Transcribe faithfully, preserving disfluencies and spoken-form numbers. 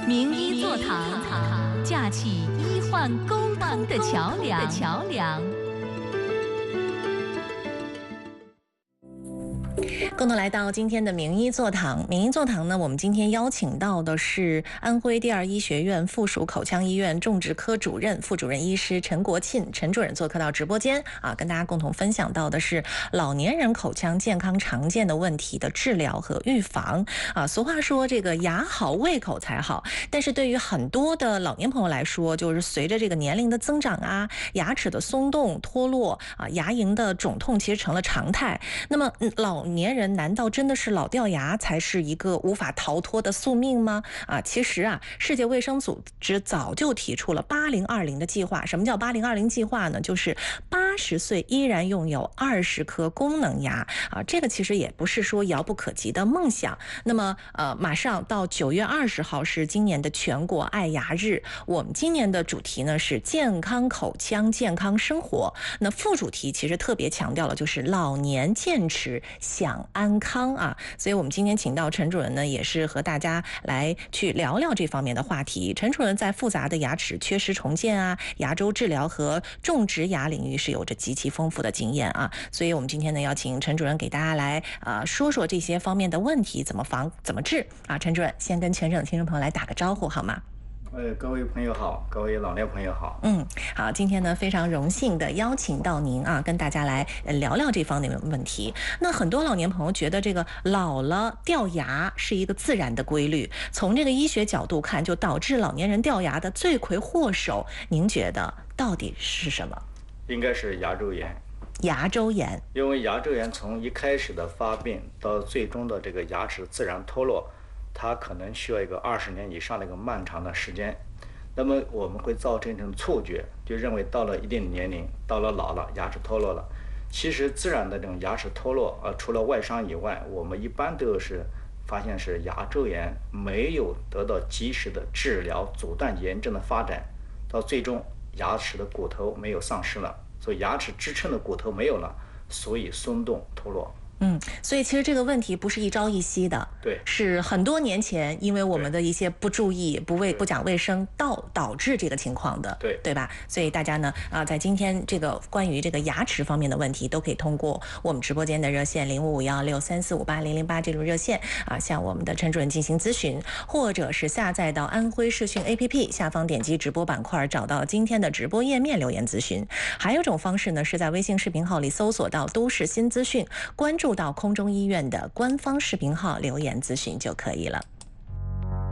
名医座堂，架起医患沟通的桥梁。桥梁。共同来到今天的名医座堂。名医座堂呢，我们今天邀请到的是安徽第二医学院附属口腔医院种植科主任、副主任医师陈国庆陈主任做客到直播间啊，跟大家共同分享到的是老年人口腔健康常见的问题的治疗和预防啊。俗话说这个牙好胃口才好，但是对于很多的老年朋友来说，就是随着这个年龄的增长啊，牙齿的松动脱落啊，牙龈的肿痛其实成了常态。那么老年人难道真的是老掉牙才是一个无法逃脱的宿命吗？啊，其实啊，世界卫生组织早就提出了八零二零的计划。什么叫八零二零计划呢？就是八十岁依然拥有二十颗功能牙啊，这个其实也不是说遥不可及的梦想。那么呃，马上到九月二十号是今年的全国爱牙日，我们今年的主题呢是健康口腔健康生活。那副主题其实特别强调了就是老年健齿享安康啊，所以我们今天请到陈主任呢，也是和大家来去聊聊这方面的话题。陈主任在复杂的牙齿缺失重建啊、牙周治疗和种植牙领域是有着极其丰富的经验啊，所以我们今天呢要请陈主任给大家来啊、呃、说说这些方面的问题怎么防怎么治啊。陈主任先跟全省的听众朋友来打个招呼好吗？ 呃，各位朋友好，各位老年朋友好。 嗯，好，今天呢非常荣幸的邀请到您啊，跟大家来聊聊这方面的问题。那很多老年朋友觉得这个老了掉牙是一个自然的规律，从这个医学角度看，就导致老年人掉牙的罪魁祸首，您觉得到底是什么？ 应该是牙周炎。 牙周炎， 因为牙周炎从一开始的发病到最终的这个牙齿自然脱落，它可能需要一个二十年以上的一个漫长的时间。那么我们会造成一种错觉，就认为到了一定年龄，到了老了，牙齿脱落了。其实自然的这种牙齿脱落，呃，除了外伤以外，我们一般都是发现是牙周炎没有得到及时的治疗，阻断炎症的发展，到最终牙齿的骨头没有丧失了，所以牙齿支撑的骨头没有了，所以松动脱落。 嗯，所以其实这个问题不是一朝一夕的， 对， 是很多年前因为我们的一些不注意、不卫、不讲卫生导导致这个情况的， 对对吧？所以大家呢啊，在今天这个关于这个牙齿方面的问题，都可以通过我们直播间的热线零五五幺六三四五八零零八这种热线啊，向我们的陈主任进行咨询，或者是下载到安徽视讯 A P P 下方点击直播板块，找到今天的直播页面留言咨询。还有一种方式呢，是在微信视频号里搜索到都市新资讯，关注到空中医院的官方视频号留言咨询就可以了。